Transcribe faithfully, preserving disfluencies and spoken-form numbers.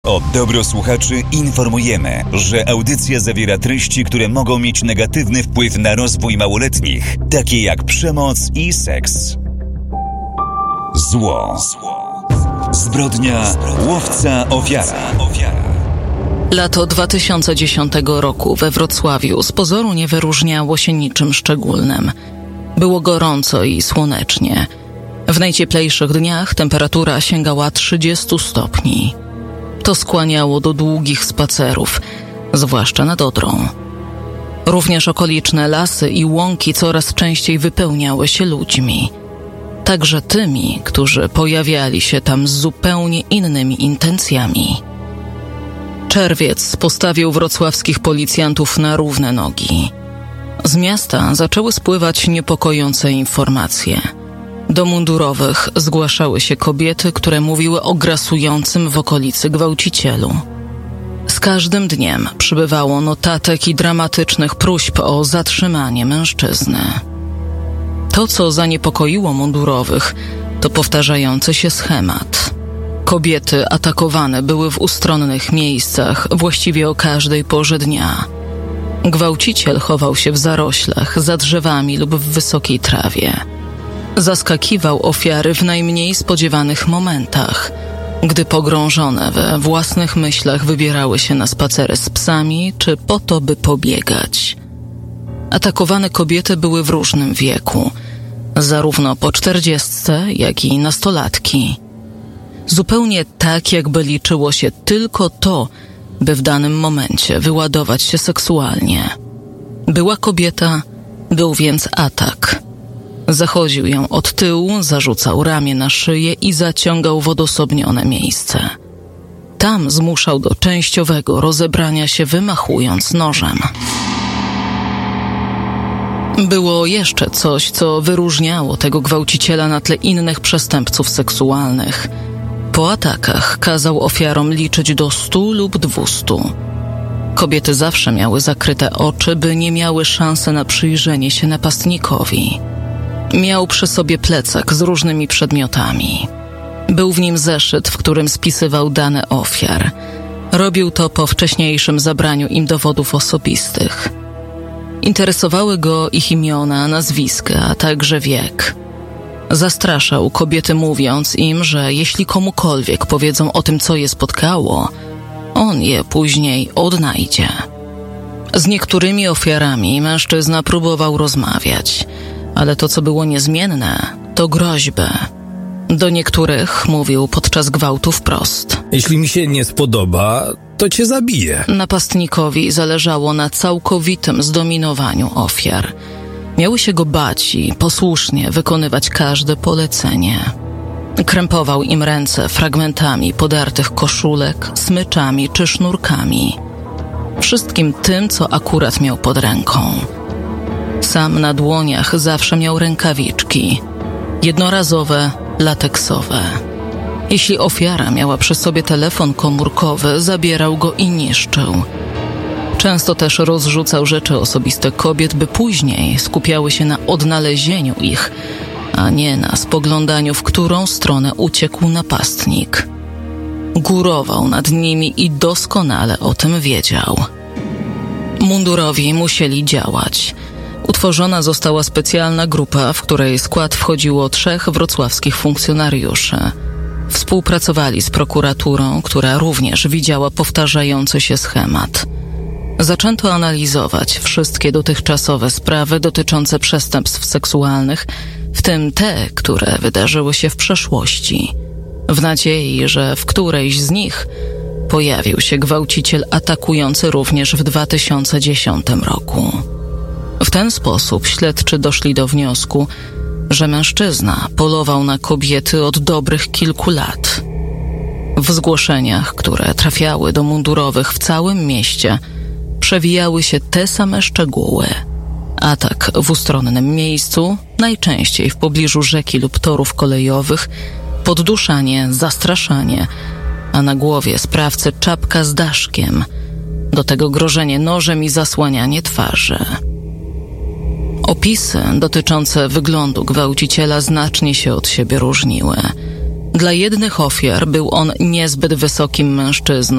Od dobro słuchaczy informujemy, że audycja zawiera treści, które mogą mieć negatywny wpływ na rozwój małoletnich, takie jak przemoc i seks. Zło. Zbrodnia, łowca, ofiara. Lato dwa tysiące dziesiątego roku we Wrocławiu z pozoru nie wyróżniało się niczym szczególnym. Było gorąco i słonecznie. W najcieplejszych dniach temperatura sięgała trzydziestu stopni. To skłaniało do długich spacerów, zwłaszcza nad Odrą. Również okoliczne lasy i łąki coraz częściej wypełniały się ludźmi. Także tymi, którzy pojawiali się tam z zupełnie innymi intencjami. Czerwiec postawił wrocławskich policjantów na równe nogi. Z miasta zaczęły spływać niepokojące informacje. Do mundurowych zgłaszały się kobiety, które mówiły o grasującym w okolicy gwałcicielu. Z każdym dniem przybywało notatek i dramatycznych próśb o zatrzymanie mężczyzny. To, co zaniepokoiło mundurowych, to powtarzający się schemat. Kobiety atakowane były w ustronnych miejscach właściwie o każdej porze dnia. Gwałciciel chował się w zaroślach, za drzewami lub w wysokiej trawie. Zaskakiwał ofiary w najmniej spodziewanych momentach, gdy pogrążone we własnych myślach wybierały się na spacery z psami czy po to, by pobiegać. Atakowane kobiety były w różnym wieku, zarówno po czterdziestce, jak i nastolatki. Zupełnie tak, jakby liczyło się tylko to, by w danym momencie wyładować się seksualnie. Była kobieta, był więc atak. Zachodził ją od tyłu, zarzucał ramię na szyję i zaciągał w odosobnione miejsce. Tam zmuszał do częściowego rozebrania się, wymachując nożem. Było jeszcze coś, co wyróżniało tego gwałciciela na tle innych przestępców seksualnych. Po atakach kazał ofiarom liczyć do stu lub dwustu. Kobiety zawsze miały zakryte oczy, by nie miały szansy na przyjrzenie się napastnikowi. Miał przy sobie plecak z różnymi przedmiotami. Był w nim zeszyt, w którym spisywał dane ofiar. Robił to po wcześniejszym zabraniu im dowodów osobistych. Interesowały go ich imiona, nazwiska, a także wiek. Zastraszał kobiety, mówiąc im, że jeśli komukolwiek powiedzą o tym, co je spotkało, on je później odnajdzie. Z niektórymi ofiarami mężczyzna próbował rozmawiać, ale to, co było niezmienne, to groźby. Do niektórych mówił podczas gwałtu wprost: jeśli mi się nie spodoba, to cię zabiję. Napastnikowi zależało na całkowitym zdominowaniu ofiar. Miały się go bać i posłusznie wykonywać każde polecenie. Krępował im ręce fragmentami podartych koszulek, smyczami czy sznurkami. Wszystkim tym, co akurat miał pod ręką. Sam na dłoniach zawsze miał rękawiczki. Jednorazowe, lateksowe. Jeśli ofiara miała przy sobie telefon komórkowy, zabierał go i niszczył. Często też rozrzucał rzeczy osobiste kobiet, by później skupiały się na odnalezieniu ich, a nie na spoglądaniu, w którą stronę uciekł napastnik. Górował nad nimi i doskonale o tym wiedział. Mundurowi musieli działać. Utworzona została specjalna grupa, w której skład wchodziło trzech wrocławskich funkcjonariuszy. Współpracowali z prokuraturą, która również widziała powtarzający się schemat. Zaczęto analizować wszystkie dotychczasowe sprawy dotyczące przestępstw seksualnych, w tym te, które wydarzyły się w przeszłości, w nadziei, że w którejś z nich pojawił się gwałciciel atakujący również w dwa tysiące dziesiątym roku. W ten sposób śledczy doszli do wniosku, że mężczyzna polował na kobiety od dobrych kilku lat. W zgłoszeniach, które trafiały do mundurowych w całym mieście, przewijały się te same szczegóły. Atak w ustronnym miejscu, najczęściej w pobliżu rzeki lub torów kolejowych, podduszanie, zastraszanie, a na głowie sprawcy czapka z daszkiem, do tego grożenie nożem i zasłanianie twarzy. Opisy dotyczące wyglądu gwałciciela znacznie się od siebie różniły. Dla jednych ofiar był on niezbyt wysokim mężczyzną,